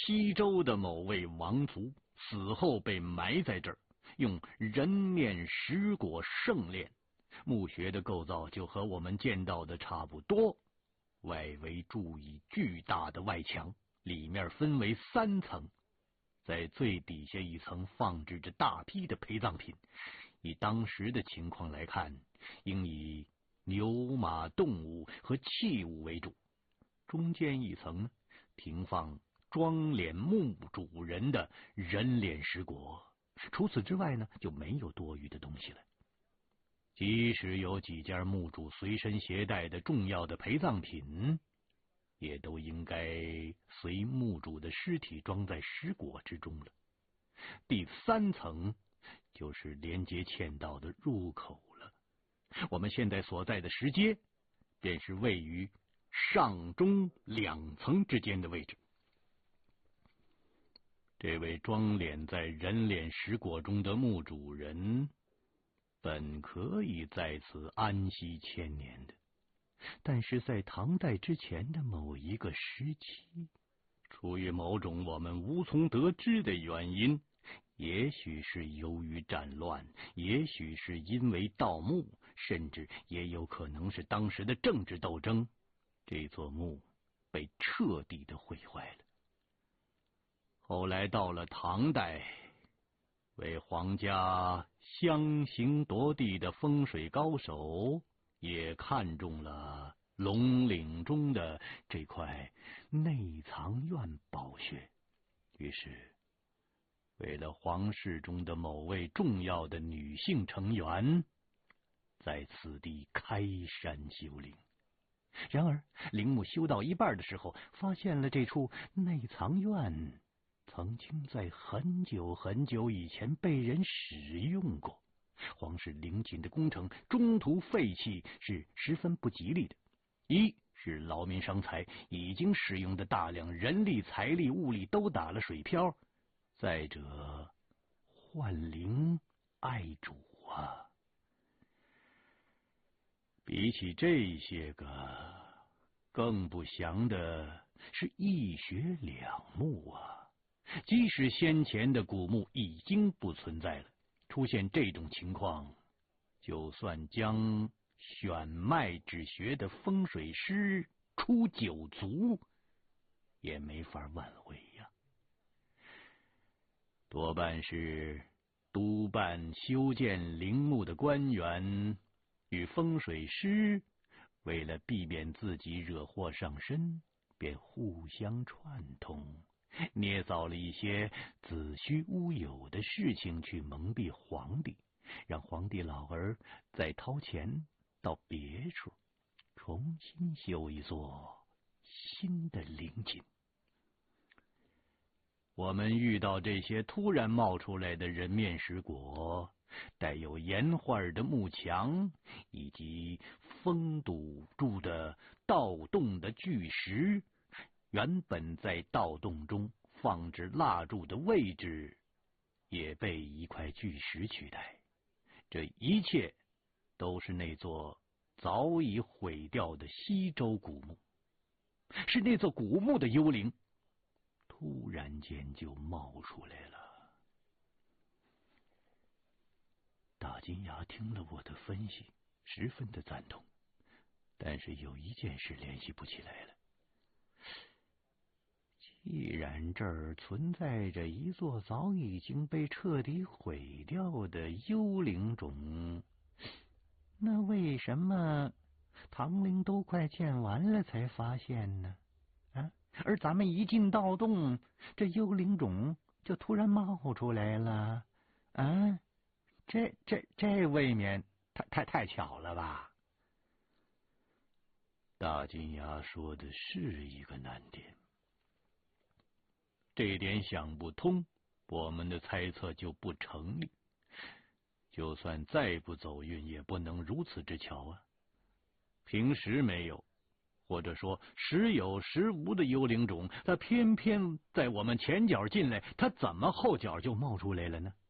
西周的某位王族死后被埋在这儿，用人面石椁盛殓，墓穴的构造就和我们见到的差不多，外围筑以巨大的外墙，里面分为3层，在最底下一层放置着大批的陪葬品，以当时的情况来看，应以牛马动物和器物为主。中间一层呢，停放装殓墓主人的人脸石椁，除此之外呢，就没有多余的东西了。即使有几件墓主随身携带的重要的陪葬品，也都应该随墓主的尸体装在石椁之中了。第3层就是连接嵌道的入口了。我们现在所在的石阶，便是位于上中2层之间的位置。这位装殓在人脸石椁中的墓主人，本可以在此安息千年的，但是在唐代之前的某一个时期，出于某种我们无从得知的原因，也许是由于战乱，也许是因为盗墓，甚至也有可能是当时的政治斗争，这座墓被彻底的毁坏了。后来到了唐代，为皇家相形夺地的风水高手也看中了龙岭中的这块内藏院宝穴，于是为了皇室中的某位重要的女性成员，在此地开山修陵。然而陵墓修到一半的时候，发现了这处内藏院曾经在很久很久以前被人使用过，皇室陵寝的工程中途废弃是十分不吉利的。一是劳民伤财，已经使用的大量人力、财力、物力都打了水漂；再者，换灵爱主啊。比起这些个，更不祥的是一穴两墓啊。即使先前的古墓已经不存在了，出现这种情况，就算将选脉指穴的风水师出9族，也没法挽回呀。多半是督办修建陵墓的官员与风水师为了避免自己惹祸上身，便互相串通，捏造了一些子虚乌有的事情去蒙蔽皇帝，让皇帝老儿再掏钱到别处重新修一座新的陵寝。我们遇到这些突然冒出来的人面石椁，带有岩画的幕墙，以及封堵住的盗洞的巨石，原本在盗洞中放置蜡烛的位置也被一块巨石取代。这一切都是那座早已毁掉的西周古墓，是那座古墓的幽灵突然间就冒出来了。大金牙听了我的分析，十分的赞同，但是有一件事联系不起来了。既然这儿存在着一座早已经被彻底毁掉的幽灵冢，那为什么唐陵都快建完了才发现呢？而咱们一进盗洞，这幽灵冢就突然冒出来了啊！这未免太巧了吧？大金牙说的是一个难点，这点想不通，我们的猜测就不成立。就算再不走运，也不能如此之巧啊！平时没有，或者说时有时无的幽灵冢，它偏偏在我们前脚进来，它怎么后脚就冒出来了呢？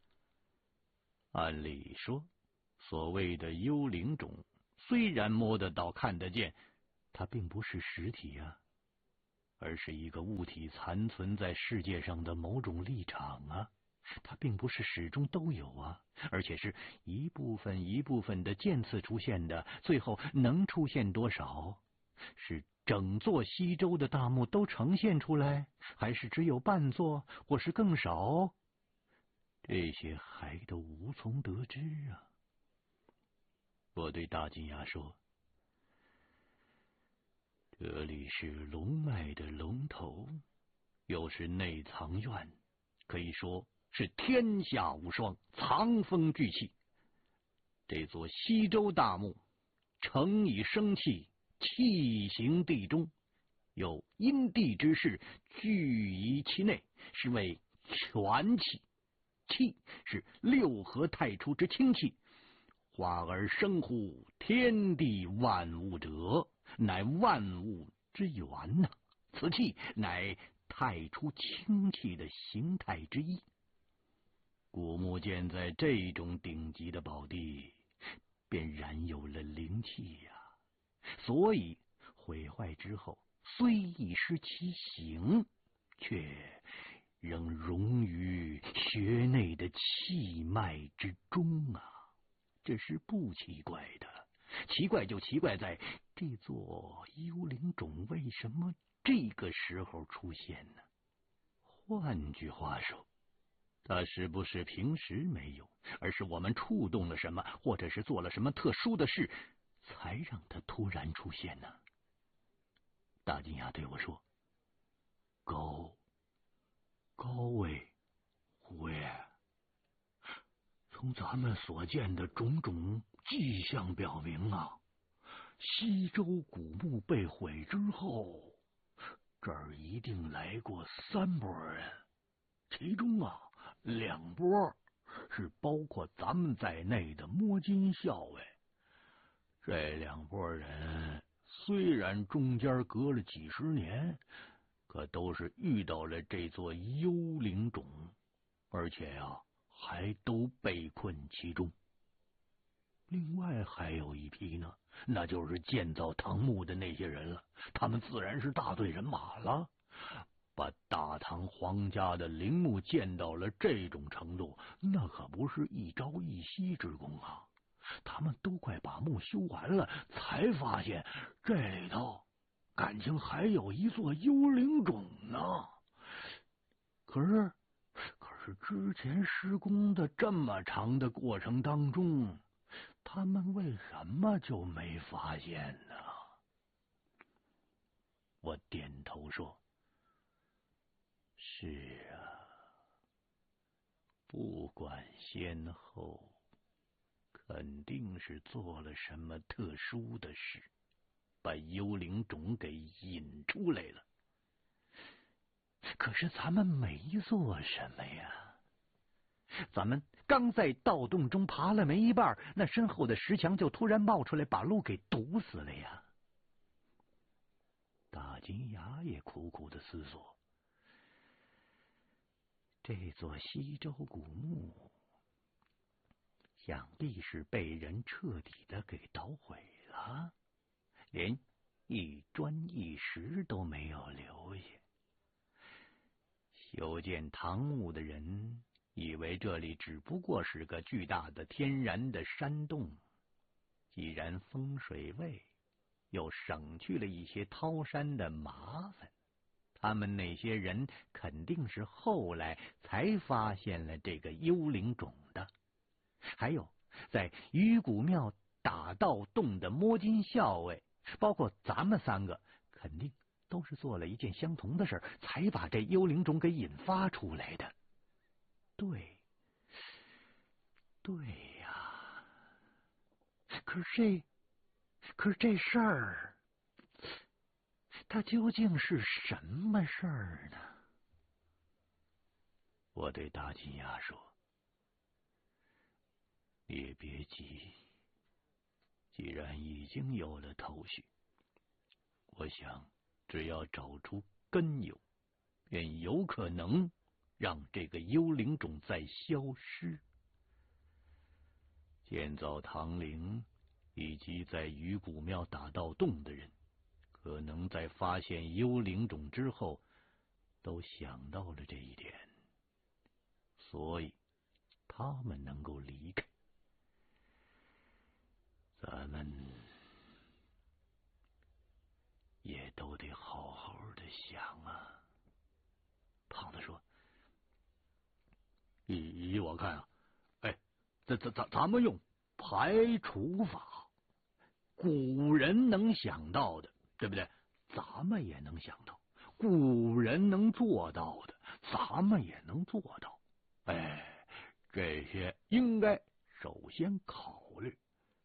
按理说，所谓的幽灵冢虽然摸得到看得见，它并不是实体啊。 而是一个物体残存在世界上的某种立场啊。它并不是始终都有啊，而且是一部分一部分的渐次出现的，最后能出现多少？是整座西周的大墓都呈现出来，还是只有半座，或是更少？这些还都无从得知啊。我对大金牙说：“这里是龙脉的龙头，又是内藏院，可以说是天下无双，藏风聚气。这座西周大墓，诚以生气，气行地中，有阴地之势聚于其内，是为全气。气是六合太初之清气，化而生乎天地万物者，乃万物之源呐。此气乃太初清气的形态之一。古墓建在这种顶级的宝地，便然有了灵气呀。所以毁坏之后，虽已失其形，却仍融于穴内的气脉之中啊。这是不奇怪的，奇怪就奇怪在这座幽灵冢为什么这个时候出现呢？换句话说，它是不是平时没有，而是我们触动了什么，或者是做了什么特殊的事，才让它突然出现呢？大金牙对我说：“高位虎爷，从咱们所见的种种迹象表明啊，西周古墓被毁之后，这儿一定来过3拨人，其中啊2拨是包括咱们在内的摸金校尉。这2拨人虽然中间隔了几十年，可都是遇到了这座幽灵冢，而且呀，还都被困其中。另外还有一批呢，那就是建造唐墓的那些人了，他们自然是大队人马了。把大唐皇家的陵墓建到了这种程度，那可不是一朝一夕之功啊！他们都快把墓修完了，才发现这里头感情还有一座幽灵冢呢。可是之前施工的这么长的过程当中，他们为什么就没发现呢？我点头说：是啊，不管先后，肯定是做了什么特殊的事，把幽灵种给引出来了。可是咱们没做什么呀，咱们刚在盗洞中爬了没一半，那身后的石墙就突然冒出来，把路给堵死了呀。大金牙也苦苦的思索，这座西周古墓想必是被人彻底的给捣毁了，连一砖一石都没有留下。修建唐墓的人以为这里只不过是个巨大的天然的山洞，既然风水位，又省去了一些掏山的麻烦，他们那些人肯定是后来才发现了这个幽灵冢的。还有在鱼骨庙打盗洞的摸金校尉，包括咱们3个，肯定都是做了一件相同的事，才把这幽灵种给引发出来的。对呀，可是这事儿，它究竟是什么事儿呢？我对大金牙说：也别急，既然已经有了头绪，我想只要找出根由，便有可能让这个幽灵种再消失。建造唐陵以及在鱼骨庙打盗洞的人，可可能在发现幽灵种之后，都想到了这一点，所以他们能够离开。咱们也都得好好的想啊。胖子说：“依我看啊，咱们用排除法，古人能想到的，对不对？咱们也能想到，古人能做到的，咱们也能做到。这些应该首先考虑。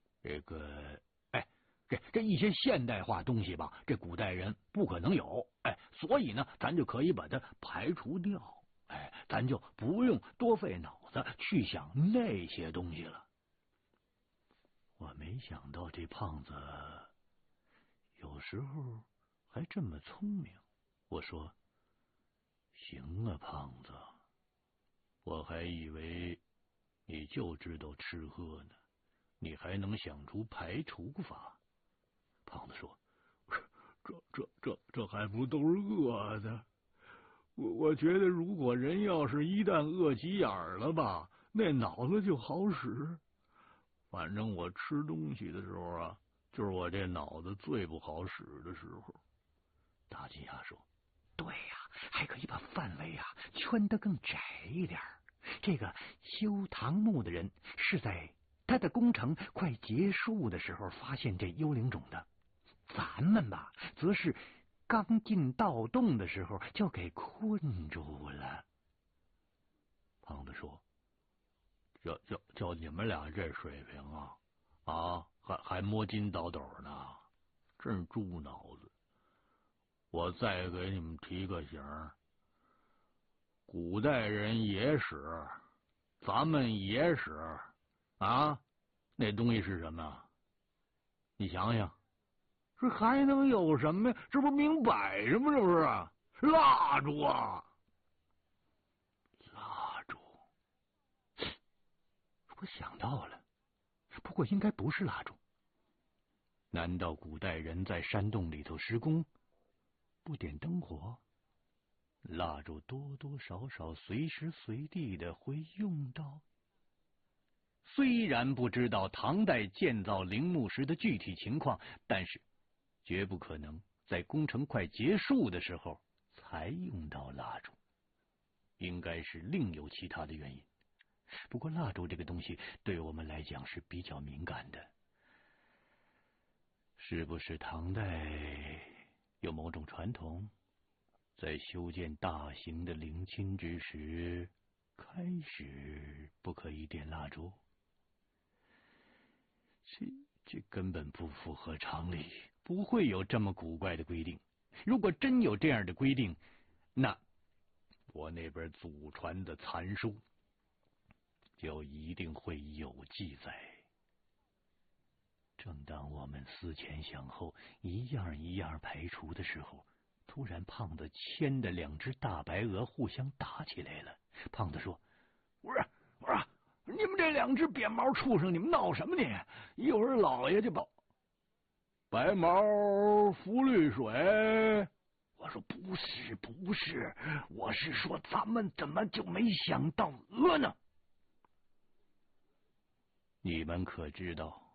这一些现代化东西吧，这古代人不可能有，所以呢，咱就可以把它排除掉。咱就不用多费脑子去想那些东西了。”我没想到这胖子有时候还这么聪明。我说：“行啊，胖子，我还以为你就知道吃喝呢，你还能想出排除法。”胖子说：“这还不都是饿的？我觉得如果人要是一旦饿急眼了吧，那脑子就好使。反正我吃东西的时候啊，就是我这脑子最不好使的时候。”大金牙说：“对呀，还可以把范围啊圈得更窄一点。这个修唐墓的人是在他的工程快结束的时候发现这幽灵种的，咱们吧，则是刚进盗洞的时候就给困住了。”胖子说：“就你们俩这水平啊，还摸金倒斗呢，真猪脑子！我再给你们提个醒，古代人野史，咱们野史啊，那东西是什么？你想想，这还能有什么呀？这不明摆着吗？这不是蜡烛啊！蜡烛，我想到了，不过应该不是蜡烛。难道古代人在山洞里头施工不点灯火？蜡烛多多少少随时随地的会用到。虽然不知道唐代建造陵墓时的具体情况，但是绝不可能在工程快结束的时候才用到蜡烛，应该是另有其他的原因。不过蜡烛这个东西对我们来讲是比较敏感的，是不是唐代有某种传统，在修建大型的陵寝之时，开始不可以点蜡烛？这根本不符合常理，不会有这么古怪的规定。如果真有这样的规定，那我那本祖传的残书就一定会有记载。正当我们思前想后，一样一样排除的时候，突然胖子牵的两只大白鹅互相打起来了。胖子说：“我说，你们这两只扁毛畜生，你们闹什么呢？一会儿老爷就把白毛浮绿水。”我说：“不是，我是说咱们怎么就没想到鹅呢？你们可知道，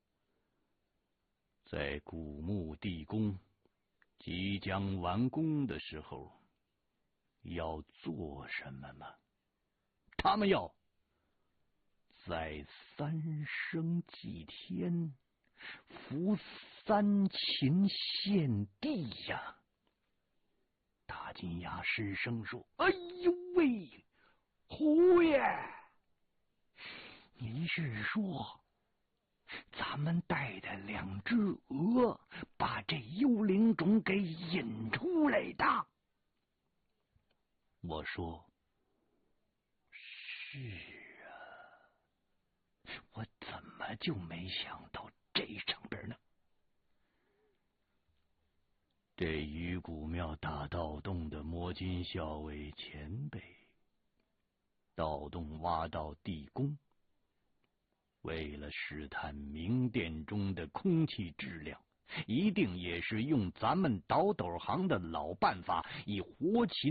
在古墓地宫即将完工的时候要做什么吗？他们要在三生祭天，扶三秦献帝呀！”大金牙失声说：“哎呦喂，胡爷，您是说咱们带的两只鹅把这幽灵种给引出来的？”我说：“是啊，我怎么就没想到这上边呢？”这鱼骨庙打盗洞的摸金校尉前辈，盗洞挖到地宫，为了试探明殿中的空气质量， 一定也是用咱们倒斗行的老办法，以活禽